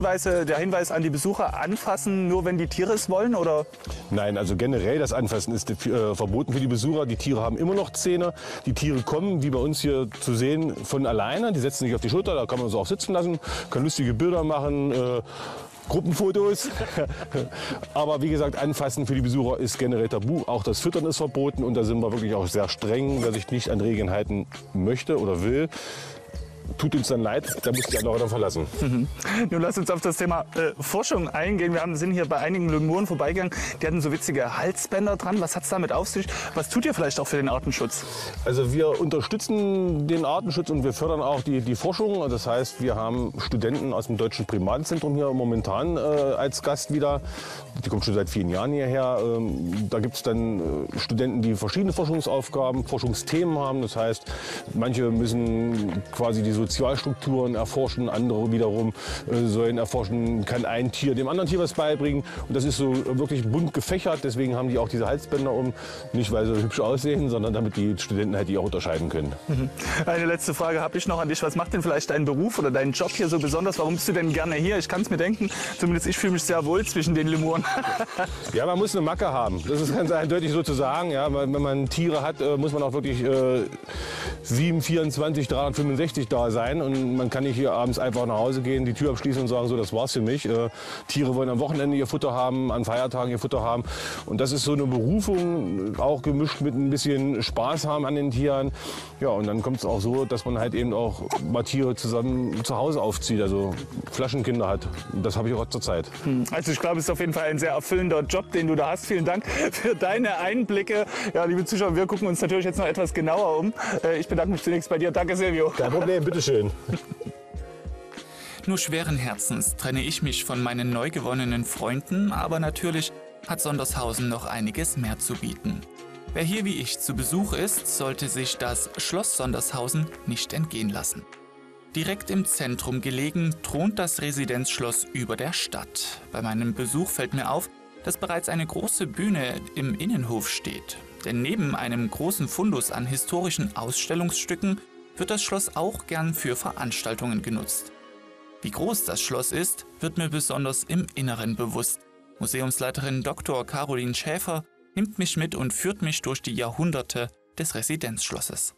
Der Hinweis an die Besucher, anfassen nur wenn die Tiere es wollen, oder? Nein, also generell das Anfassen ist verboten für die Besucher. Die Tiere haben immer noch Zähne. Die Tiere kommen, wie bei uns hier zu sehen, von alleine. Die setzen sich auf die Schulter, da kann man sie auch sitzen lassen, kann lustige Bilder machen, Gruppenfotos. Aber wie gesagt, Anfassen für die Besucher ist generell tabu. Auch das Füttern ist verboten und da sind wir wirklich auch sehr streng. Wer sich nicht an Regeln halten möchte oder will, tut uns dann leid, da muss die andere dann verlassen. Nun lass uns auf das Thema Forschung eingehen. Wir sind hier bei einigen Lemuren vorbeigegangen, die hatten so witzige Halsbänder dran. Was hat es damit auf sich? Was tut ihr vielleicht auch für den Artenschutz? Also wir unterstützen den Artenschutz und wir fördern auch die Forschung. Das heißt, wir haben Studenten aus dem Deutschen Primatenzentrum hier momentan als Gast wieder. Die kommen schon seit vielen Jahren hierher. Da gibt es dann Studenten, die verschiedene Forschungsaufgaben, Forschungsthemen haben. Das heißt, manche müssen quasi die Sozialstrukturen erforschen, andere wiederum sollen erforschen, kann ein Tier dem anderen Tier was beibringen. Und das ist so wirklich bunt gefächert, deswegen haben die auch diese Halsbänder um. Nicht, weil sie hübsch aussehen, sondern damit die Studenten halt die auch unterscheiden können. Eine letzte Frage habe ich noch an dich. Was macht denn vielleicht dein Beruf oder dein Job hier so besonders? Warum bist du denn gerne hier? Ich kann es mir denken, zumindest ich fühle mich sehr wohl zwischen den Lemuren. Ja, man muss eine Macke haben. Das ist ganz eindeutig so zu sagen. Ja, wenn man Tiere hat, muss man auch wirklich 7, 24, 365 da sein. Und man kann nicht hier abends einfach nach Hause gehen, die Tür abschließen und sagen, so, das war's für mich. Tiere wollen am Wochenende ihr Futter haben, an Feiertagen ihr Futter haben. Und das ist so eine Berufung, auch gemischt mit ein bisschen Spaß haben an den Tieren. Ja, und dann kommt es auch so, dass man halt eben auch mal Tiere zusammen zu Hause aufzieht, also Flaschenkinder hat. Das habe ich auch zur Zeit. Also ich glaube, es ist auf jeden Fall ein sehr erfüllender Job, den du da hast. Vielen Dank für deine Einblicke. Ja, liebe Zuschauer, wir gucken uns natürlich jetzt noch etwas genauer um. Ich bedanke mich zunächst bei dir. Danke, Silvio. Kein Problem, bitteschön. Nur schweren Herzens trenne ich mich von meinen neu gewonnenen Freunden, aber natürlich hat Sondershausen noch einiges mehr zu bieten. Wer hier wie ich zu Besuch ist, sollte sich das Schloss Sondershausen nicht entgehen lassen. Direkt im Zentrum gelegen thront das Residenzschloss über der Stadt. Bei meinem Besuch fällt mir auf, dass bereits eine große Bühne im Innenhof steht. Denn neben einem großen Fundus an historischen Ausstellungsstücken wird das Schloss auch gern für Veranstaltungen genutzt. Wie groß das Schloss ist, wird mir besonders im Inneren bewusst. Museumsleiterin Dr. Caroline Schäfer nimmt mich mit und führt mich durch die Jahrhunderte des Residenzschlosses.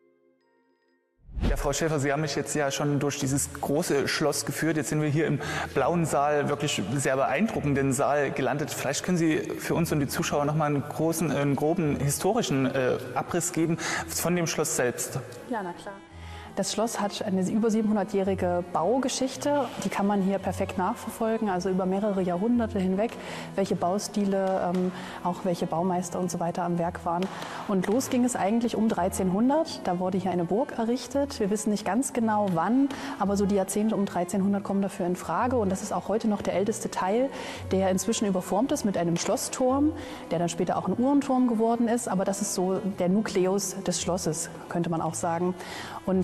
Ja, Frau Schäfer, Sie haben mich jetzt ja schon durch dieses große Schloss geführt. Jetzt sind wir hier im blauen Saal, wirklich sehr beeindruckenden Saal gelandet. Vielleicht können Sie für uns und die Zuschauer noch mal einen groben historischen Abriss geben von dem Schloss selbst. Ja, na klar. Das Schloss hat eine über 700-jährige Baugeschichte. Die kann man hier perfekt nachverfolgen, also über mehrere Jahrhunderte hinweg, welche Baustile, auch welche Baumeister und so weiter am Werk waren. Und los ging es eigentlich um 1300. Da wurde hier eine Burg errichtet. Wir wissen nicht ganz genau wann, aber so die Jahrzehnte um 1300 kommen dafür in Frage. Und das ist auch heute noch der älteste Teil, der inzwischen überformt ist mit einem Schlossturm, der dann später auch ein Uhrenturm geworden ist. Aber das ist so der Nukleus des Schlosses, könnte man auch sagen. Und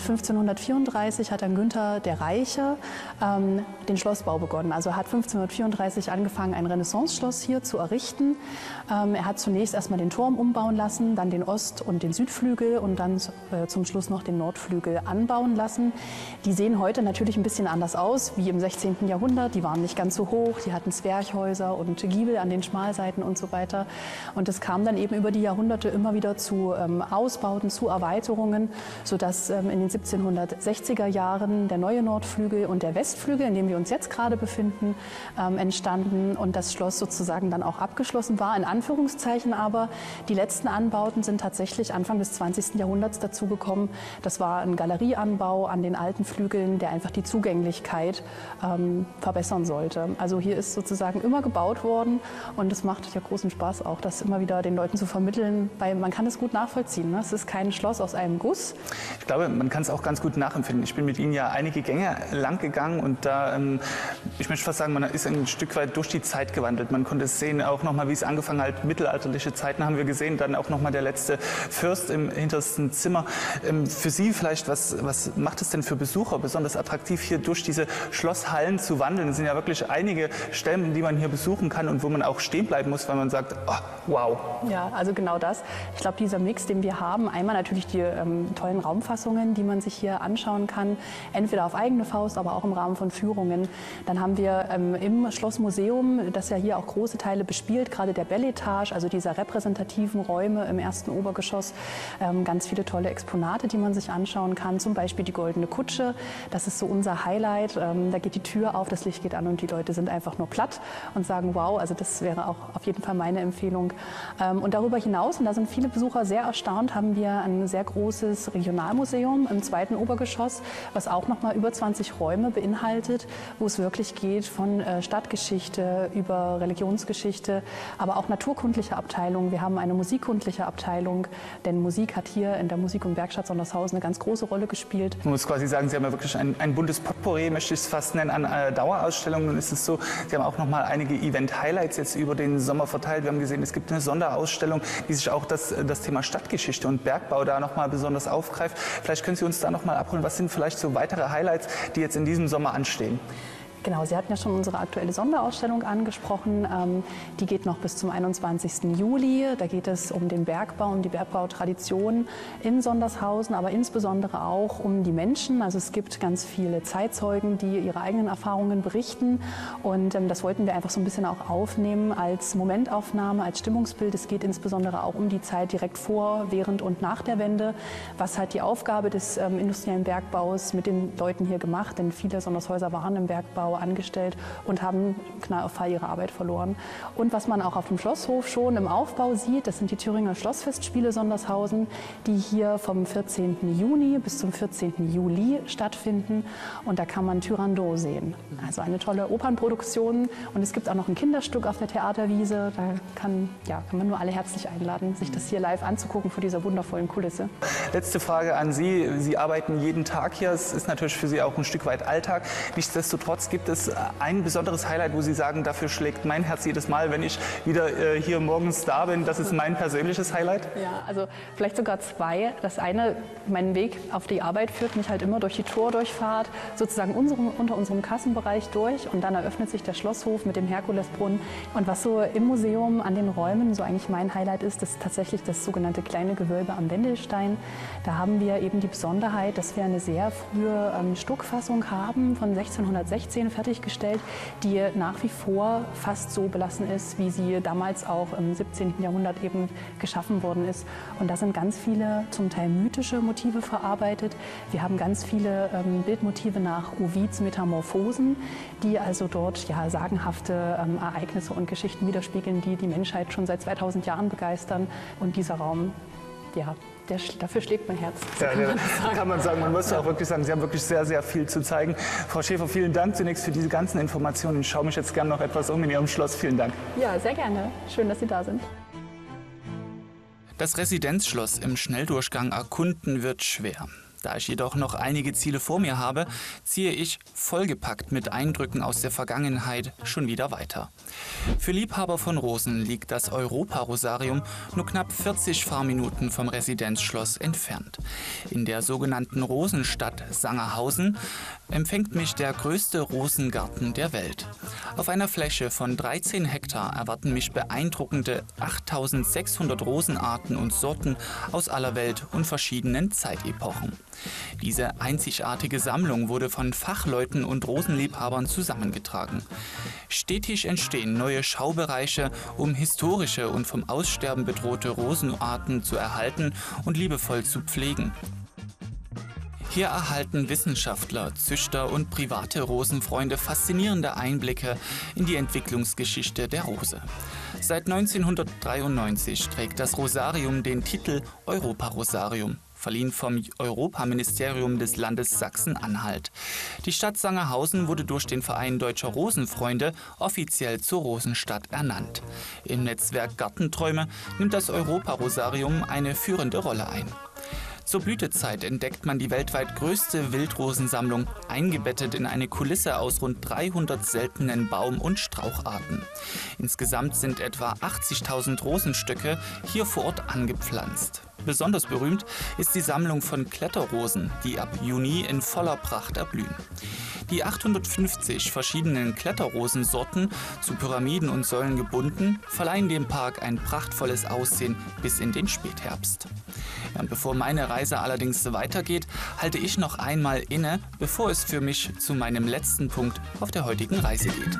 1534 hat dann Günther der Reiche den Schlossbau begonnen. Also er hat 1534 angefangen, ein Renaissanceschloss hier zu errichten. Er hat zunächst erstmal den Turm umbauen lassen, dann den Ost- und den Südflügel und dann zum Schluss noch den Nordflügel anbauen lassen. Die sehen heute natürlich ein bisschen anders aus, wie im 16. Jahrhundert. Die waren nicht ganz so hoch, die hatten Zwerchhäuser und Giebel an den Schmalseiten und so weiter. Und es kam dann eben über die Jahrhunderte immer wieder zu Ausbauten, zu Erweiterungen, sodass in den 1760er Jahren der neue Nordflügel und der Westflügel, in dem wir uns jetzt gerade befinden, entstanden und das Schloss sozusagen dann auch abgeschlossen war, in Anführungszeichen. Aber die letzten Anbauten sind tatsächlich Anfang des 20. Jahrhunderts dazugekommen. Das war ein Galerieanbau an den alten Flügeln, der einfach die Zugänglichkeit verbessern sollte. Also hier ist sozusagen immer gebaut worden und es macht ja großen Spaß auch, das immer wieder den Leuten zu vermitteln, weil man kann es gut nachvollziehen. Ne? Es ist kein Schloss aus einem Guss. Ich glaube, man kann es auch ganz gut nachempfinden. Ich bin mit Ihnen ja einige Gänge lang gegangen und da, ich möchte fast sagen, man ist ein Stück weit durch die Zeit gewandelt. Man konnte es sehen, auch nochmal, wie es angefangen hat, mittelalterliche Zeiten haben wir gesehen, dann auch nochmal der letzte Fürst im hintersten Zimmer. Für Sie vielleicht, was macht es denn für Besucher besonders attraktiv, hier durch diese Schlosshallen zu wandeln? Es sind ja wirklich einige Stellen, die man hier besuchen kann und wo man auch stehen bleiben muss, weil man sagt, oh, wow. Ja, also genau das. Ich glaube, dieser Mix, den wir haben, einmal natürlich die tollen Raumfassungen, die man sich hier anschauen kann, entweder auf eigene Faust, aber auch im Rahmen von Führungen. Dann haben haben wir im Schlossmuseum, das ja hier auch große Teile bespielt, gerade der Beletage, also dieser repräsentativen Räume im ersten Obergeschoss, ganz viele tolle Exponate, die man sich anschauen kann. Zum Beispiel die Goldene Kutsche, das ist so unser Highlight. Da geht die Tür auf, das Licht geht an und die Leute sind einfach nur platt und sagen, wow, also das wäre auch auf jeden Fall meine Empfehlung. Und darüber hinaus, und da sind viele Besucher sehr erstaunt, haben wir ein sehr großes Regionalmuseum im zweiten Obergeschoss, was auch noch mal über 20 Räume beinhaltet, wo es wirklich geht von Stadtgeschichte über Religionsgeschichte, aber auch naturkundliche Abteilungen. Wir haben eine musikkundliche Abteilung, denn Musik hat hier in der Musik- und Werkstatt Sondershausen eine ganz große Rolle gespielt. Man muss quasi sagen, Sie haben ja wirklich ein buntes Potpourri, möchte ich es fast nennen, an Dauerausstellungen. Nun ist es so, Sie haben auch noch mal einige Event-Highlights jetzt über den Sommer verteilt. Wir haben gesehen, es gibt eine Sonderausstellung, die sich auch das Thema Stadtgeschichte und Bergbau da noch mal besonders aufgreift. Vielleicht können Sie uns da noch mal abholen. Was sind vielleicht so weitere Highlights, die jetzt in diesem Sommer anstehen? Genau, Sie hatten ja schon unsere aktuelle Sonderausstellung angesprochen. Die geht noch bis zum 21. Juli. Da geht es um den Bergbau, um die Bergbautradition in Sondershausen, aber insbesondere auch um die Menschen. Also es gibt ganz viele Zeitzeugen, die ihre eigenen Erfahrungen berichten. Und das wollten wir einfach so ein bisschen auch aufnehmen als Momentaufnahme, als Stimmungsbild. Es geht insbesondere auch um die Zeit direkt vor, während und nach der Wende. Was hat die Aufgabe des industriellen Bergbaus mit den Leuten hier gemacht? Denn viele Sondershäuser waren im Bergbau angestellt und haben knall auf Fall ihre Arbeit verloren. Und was man auch auf dem Schlosshof schon im Aufbau sieht, das sind die Thüringer Schlossfestspiele Sondershausen, die hier vom 14. Juni bis zum 14. Juli stattfinden. Und da kann man Turandot sehen. Also eine tolle Opernproduktion. Und es gibt auch noch ein Kinderstück auf der Theaterwiese. Da kann man nur alle herzlich einladen, sich das hier live anzugucken vor dieser wundervollen Kulisse. Letzte Frage an Sie. Sie arbeiten jeden Tag hier. Es ist natürlich für Sie auch ein Stück weit Alltag. Nichtsdestotrotz gibt es ein besonderes Highlight, wo Sie sagen, dafür schlägt mein Herz jedes Mal, wenn ich wieder hier morgens da bin. Das ist mein persönliches Highlight. Ja, also vielleicht sogar zwei. Das eine, mein Weg auf die Arbeit führt mich halt immer durch die Tordurchfahrt, sozusagen unter unserem Kassenbereich durch. Und dann eröffnet sich der Schlosshof mit dem Herkulesbrunnen. Und was so im Museum an den Räumen so eigentlich mein Highlight ist, ist tatsächlich das sogenannte kleine Gewölbe am Wendelstein. Da haben wir eben die Besonderheit, dass wir eine sehr frühe Stuckfassung haben von 1616 fertiggestellt, die nach wie vor fast so belassen ist, wie sie damals auch im 17. Jahrhundert eben geschaffen worden ist. Und da sind ganz viele zum Teil mythische Motive verarbeitet. Wir haben ganz viele Bildmotive nach Ovids Metamorphosen, die also dort sagenhafte Ereignisse und Geschichten widerspiegeln, die die Menschheit schon seit 2000 Jahren begeistern. Und dieser Raum, dafür schlägt mein Herz. So kann man sagen. Man muss auch wirklich sagen, Sie haben wirklich sehr, sehr viel zu zeigen. Frau Schäfer, vielen Dank zunächst für diese ganzen Informationen. Ich schaue mich jetzt gerne noch etwas um in Ihrem Schloss. Vielen Dank. Ja, sehr gerne. Schön, dass Sie da sind. Das Residenzschloss im Schnelldurchgang erkunden wird schwer. Da ich jedoch noch einige Ziele vor mir habe, ziehe ich, vollgepackt mit Eindrücken aus der Vergangenheit, schon wieder weiter. Für Liebhaber von Rosen liegt das Europa-Rosarium nur knapp 40 Fahrminuten vom Residenzschloss entfernt. In der sogenannten Rosenstadt Sangerhausen empfängt mich der größte Rosengarten der Welt. Auf einer Fläche von 13 Hektar erwarten mich beeindruckende 8600 Rosenarten und Sorten aus aller Welt und verschiedenen Zeitepochen. Diese einzigartige Sammlung wurde von Fachleuten und Rosenliebhabern zusammengetragen. Stetig entstehen neue Schaubereiche, um historische und vom Aussterben bedrohte Rosenarten zu erhalten und liebevoll zu pflegen. Hier erhalten Wissenschaftler, Züchter und private Rosenfreunde faszinierende Einblicke in die Entwicklungsgeschichte der Rose. Seit 1993 trägt das Rosarium den Titel Europa-Rosarium, verliehen vom Europaministerium des Landes Sachsen-Anhalt. Die Stadt Sangerhausen wurde durch den Verein Deutscher Rosenfreunde offiziell zur Rosenstadt ernannt. Im Netzwerk Gartenträume nimmt das Europa-Rosarium eine führende Rolle ein. Zur Blütezeit entdeckt man die weltweit größte Wildrosensammlung, eingebettet in eine Kulisse aus rund 300 seltenen Baum- und Straucharten. Insgesamt sind etwa 80.000 Rosenstöcke hier vor Ort angepflanzt. Besonders berühmt ist die Sammlung von Kletterrosen, die ab Juni in voller Pracht erblühen. Die 850 verschiedenen Kletterrosensorten, zu Pyramiden und Säulen gebunden, verleihen dem Park ein prachtvolles Aussehen bis in den Spätherbst. Ja, und bevor meine Reise allerdings weitergeht, halte ich noch einmal inne, bevor es für mich zu meinem letzten Punkt auf der heutigen Reise geht.